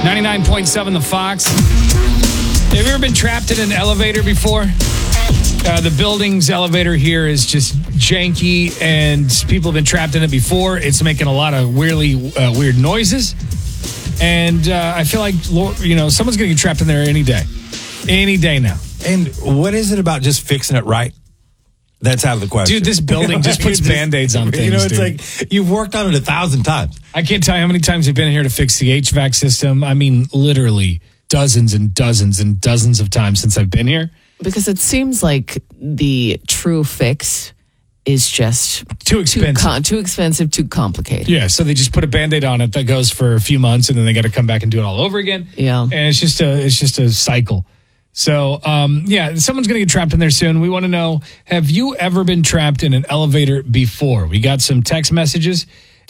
99.7 The Fox. Have you ever been trapped in an elevator before? The building's elevator here is just janky, and people have been trapped in it before. It's making a lot of weird noises. And I feel like, someone's going to get trapped in there any day. Any day now. And what is it about just fixing it right? That's out of the question. Dude, this building just puts Band-Aids on things, it's like you've worked on it 1,000 times. I can't tell you how many times we've been here to fix the HVAC system. I mean, literally dozens and dozens and dozens of times since I've been here. Because it seems like the true fix is just too expensive. Too expensive, too complicated. Yeah, so they just put a Band-Aid on it that goes for a few months, and then they got to come back and do it all over again. Yeah. And it's just a cycle. So, someone's going to get trapped in there soon. We want to know, have you ever been trapped in an elevator before? We got some text messages.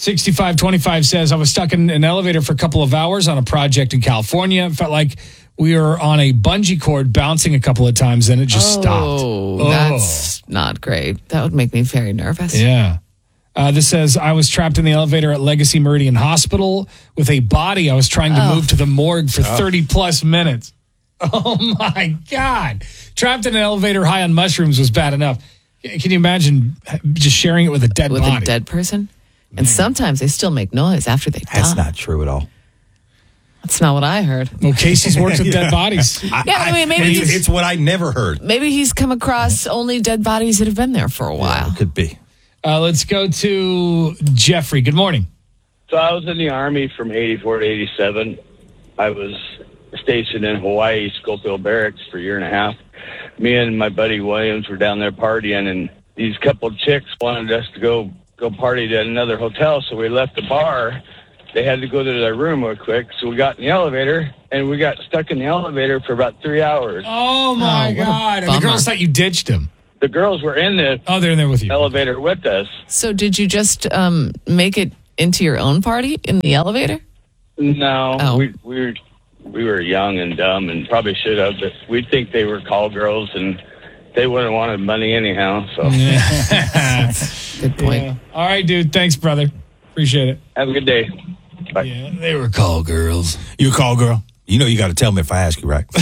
6525 says, I was stuck in an elevator for a couple of hours on a project in California. It felt like we were on a bungee cord bouncing a couple of times, and it just stopped. Oh, that's not great. That would make me very nervous. Yeah. This says, I was trapped in the elevator at Legacy Meridian Hospital with a body I was trying to move to the morgue for 30 plus minutes. Oh, my God. Trapped in an elevator high on mushrooms was bad enough. Can you imagine just sharing it with a dead body? With a dead person? And sometimes they still make noise after they die. That's not true at all. That's not what I heard. Well, Casey's worked with dead bodies. Maybe it's what I never heard. Maybe he's come across only dead bodies that have been there for a while. Yeah, could be. Let's go to Jeffrey. Good morning. So I was in the Army from 84 to 87. I was stationed in Hawaii, Schofield Barracks, for a year and a half. Me and my buddy Williams were down there partying, and these couple of chicks wanted us to go party at another hotel, so we left the bar. They had to go to their room real quick, so we got in the elevator, and we got stuck in the elevator for about 3 hours. Oh, my God. And the girls thought you ditched them. The girls were in the they're in there with you. Elevator with us. So did you just make it into your own party in the elevator? No, we were young and dumb and probably should have, but we'd think they were call girls, and they wouldn't have wanted money anyhow. So Good point. Yeah. All right, dude. Thanks, brother. Appreciate it. Have a good day. Bye. Yeah, they were call girls. You a call girl? You know you got to tell me if I ask you right.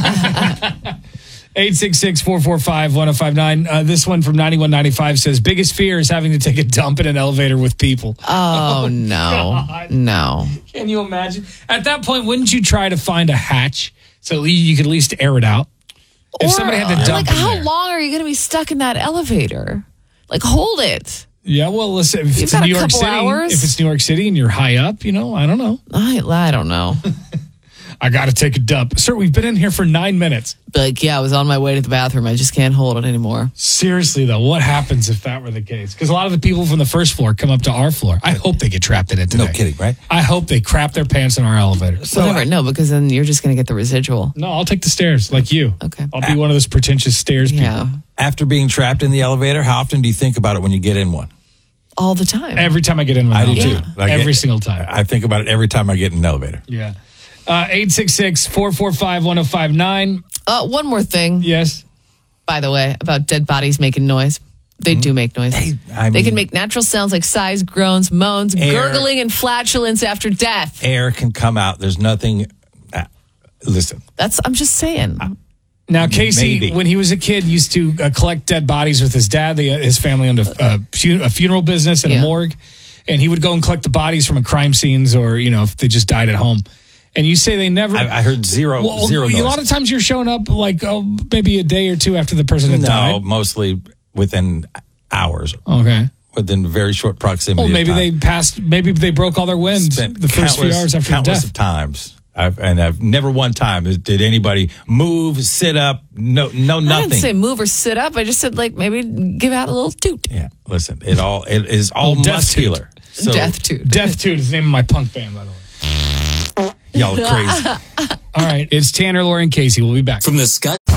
866-445-1059. This one from 9195 says, biggest fear is having to take a dump in an elevator with people. Oh, no. God. No. Can you imagine? At that point, wouldn't you try to find a hatch so you could at least air it out? If somebody had to dump how long are you going to be stuck in that elevator? Like, hold it. Yeah, well, listen, if it's in New York City, if it's New York City and you're high up, I don't know. I don't know. I got to take a dump. Sir, we've been in here for 9 minutes. Like, I was on my way to the bathroom. I just can't hold it anymore. Seriously, though, what happens if that were the case? Because a lot of the people from the first floor come up to our floor. I hope they get trapped in it today. No kidding, right? I hope they crap their pants in our elevator. So no, because then you're just going to get the residual. No, I'll take the stairs like you. Okay. I'll be one of those pretentious stairs people. After being trapped in the elevator, how often do you think about it when you get in one? All the time. Every time I get in one. I do too. Every single time. I think about it every time I get in an elevator. Yeah. 866-445-1059. One more thing. Yes. By the way, about dead bodies making noise. They do make noise. They can make natural sounds like sighs, groans, moans, gurgling, and flatulence after death. Air can come out. There's nothing. Listen. I'm just saying. Now, Casey, when he was a kid, used to collect dead bodies with his dad. His family owned a funeral business and a morgue. And he would go and collect the bodies from crime scenes or, if they just died at home. And you say they never... I heard zero noise. A lot of times you're showing up maybe a day or two after the person had died. No, mostly within hours. Okay. Within very short proximity. Well, maybe they passed... Maybe they broke all their wind the first few hours after countless death. Of times. I've never one time did anybody move, sit up, nothing. I didn't say move or sit up. I just said maybe give out a little toot. Yeah, listen, it is all muscular. So, Death Toot. Death Toot is the name of my punk band, by the way. Y'all are crazy. All right, it's Tanner, Lori, and Casey. We'll be back. From the Scott